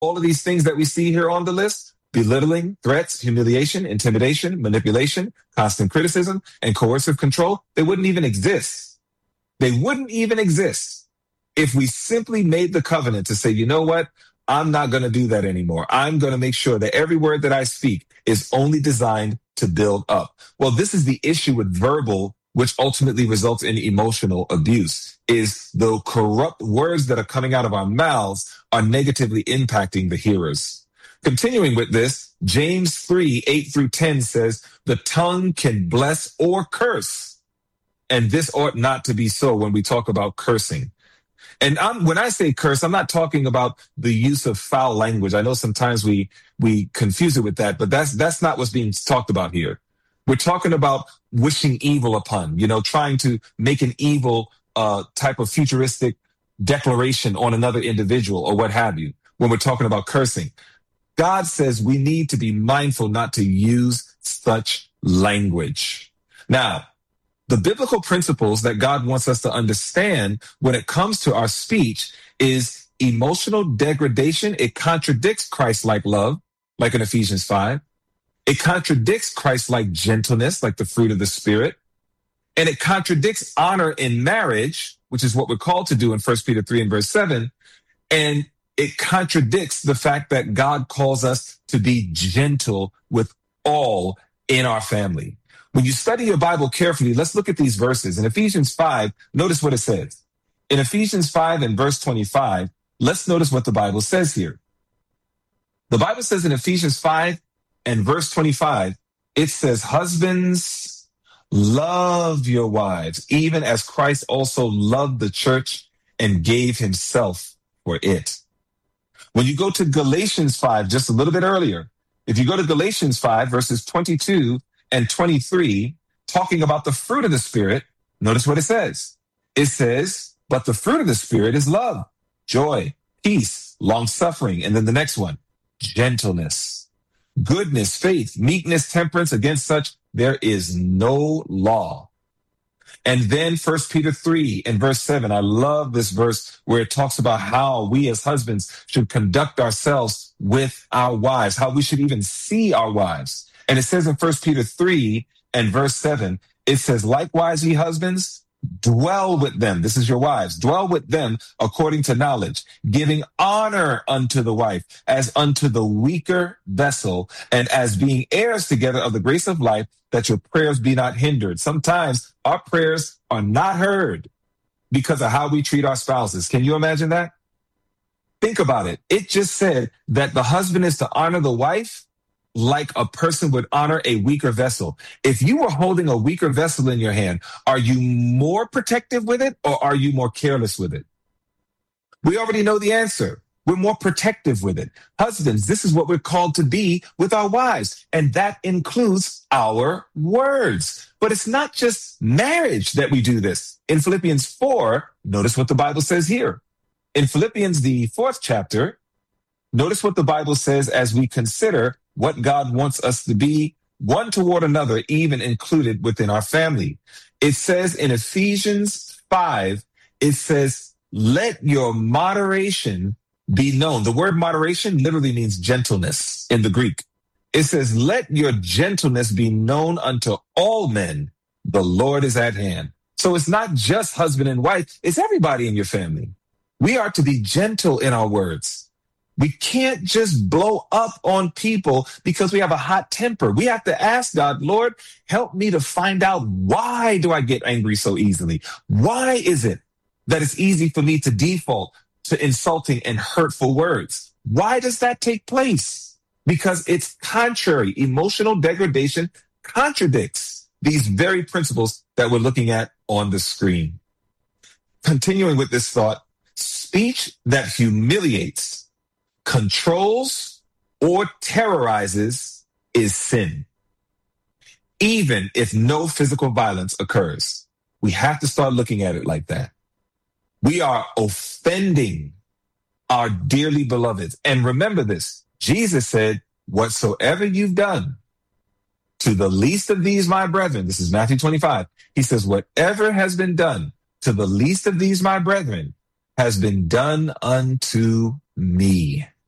all of these things that we see here on the list, belittling, threats, humiliation, intimidation, manipulation, constant criticism, and coercive control, they wouldn't even exist. They wouldn't even exist if we simply made the covenant to say, you know what? I'm not going to do that anymore. I'm going to make sure that every word that I speak is only designed to build up. Well, this is the issue with verbal, which ultimately results in emotional abuse, is the corrupt words that are coming out of our mouths are negatively impacting the hearers. Continuing with this, James 3:8-10 says, the tongue can bless or curse. And this ought not to be so when we talk about cursing. And when I say curse, I'm not talking about the use of foul language. I know sometimes we confuse it with that, but that's not what's being talked about here. We're talking about wishing evil upon, trying to make an evil type of futuristic declaration on another individual or what have you when we're talking about cursing. God says we need to be mindful not to use such language. Now, the biblical principles that God wants us to understand when it comes to our speech is emotional degradation. It contradicts Christ-like love, like in Ephesians 5. It contradicts Christ-like gentleness, like the fruit of the Spirit. And it contradicts honor in marriage, which is what we're called to do in 1 Peter 3 and verse 7. And it contradicts the fact that God calls us to be gentle with all in our family. When you study your Bible carefully, let's look at these verses. In Ephesians 5, notice what it says. In Ephesians 5 and verse 25, let's notice what the Bible says here. The Bible says in Ephesians 5 and verse 25, it says, husbands, love your wives, even as Christ also loved the church and gave himself for it. When you go to Galatians 5, just a little bit earlier, if you go to Galatians 5, verses 22 and 23, talking about the fruit of the Spirit, notice what it says. It says, but the fruit of the Spirit is love, joy, peace, long-suffering, and then the next one, gentleness, goodness, faith, meekness, temperance. Against such there is no law. And then 1 Peter 3 and verse 7, I love this verse where it talks about how we as husbands should conduct ourselves with our wives, how we should even see our wives. And it says in 1 Peter 3 and verse 7, it says, likewise, ye husbands, dwell with them. This is your wives. Dwell with them according to knowledge, giving honor unto the wife as unto the weaker vessel, and as being heirs together of the grace of life, that your prayers be not hindered. Sometimes our prayers are not heard because of how we treat our spouses. Can you imagine that? Think about it. It just said that the husband is to honor the wife like a person would honor a weaker vessel. If you were holding a weaker vessel in your hand, are you more protective with it or are you more careless with it? We already know the answer. We're more protective with it. Husbands, this is what we're called to be with our wives, and that includes our words. But it's not just marriage that we do this. In Philippians 4, notice what the Bible says here. In Philippians, the 4th chapter, notice what the Bible says as we consider what God wants us to be one toward another, even included within our family. It says in Ephesians 5, it says, let your moderation be known. The word moderation literally means gentleness in the Greek. It says, let your gentleness be known unto all men. The Lord is at hand. So it's not just husband and wife. It's everybody in your family. We are to be gentle in our words. We can't just blow up on people because we have a hot temper. We have to ask God, Lord, help me to find out, why do I get angry so easily? Why is it that it's easy for me to default to insulting and hurtful words? Why does that take place? Because it's contrary. Emotional degradation contradicts these very principles that we're looking at on the screen. Continuing with this thought, speech that humiliates, controls, or terrorizes is sin, even if no physical violence occurs. We have to start looking at it like that. We are offending our dearly beloveds. And remember this, Jesus said, whatsoever you've done to the least of these, my brethren, this is Matthew 25. He says, whatever has been done to the least of these, my brethren, has been done unto me.